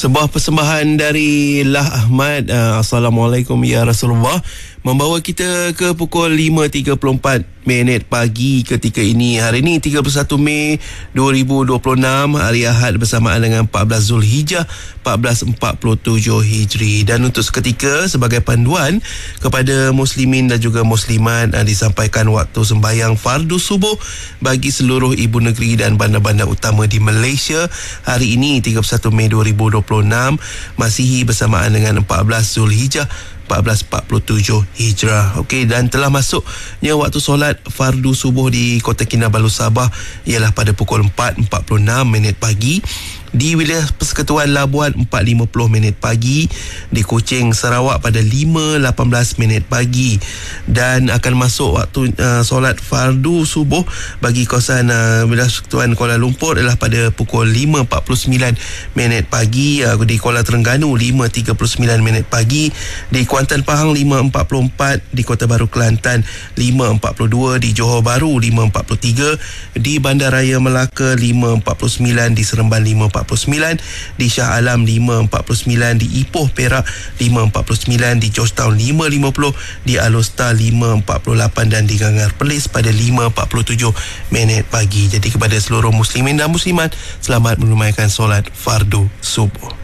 Sebuah persembahan dari Lah Ahmad, Assalamualaikum ya Rasulullah, membawa kita ke pukul 5.34 pagi ketika ini. Hari ini 31 Mei 2026, hari Ahad bersamaan dengan 14 Zulhijjah 1447 Hijri. Dan untuk seketika sebagai panduan kepada muslimin dan juga muslimat, disampaikan waktu sembahyang fardu subuh bagi seluruh ibu negeri dan bandar-bandar utama di Malaysia hari ini 31 Mei 2026, Masihi bersamaan dengan 14 Zulhijjah 1447 Hijrah. Okey, dan telah masuknya waktu solat fardu subuh di Kota Kinabalu Sabah ialah pada pukul 4.46 pagi, di wilayah Persekutuan Labuan 4.50 pagi, di Kuching Sarawak pada 5.18 pagi, dan akan masuk waktu solat fardu subuh bagi kawasan wilayah Persekutuan Kuala Lumpur adalah pada pukul 5.49 pagi, di Kuala Terengganu 5.39 pagi, di Kuantan Pahang 5.44, di Kota Baru Kelantan 5.42, di Johor Bahru 5.43, di Bandaraya Melaka 5.49, di Seremban 5.49, di Shah Alam 5.49, di Ipoh Perak 5.49, di Georgetown 5.50, di Alor-Star 5.48 dan di Gangar Perlis pada 5.47 pagi. Jadi kepada seluruh muslimin dan muslimat, selamat menunaikan solat fardu subuh.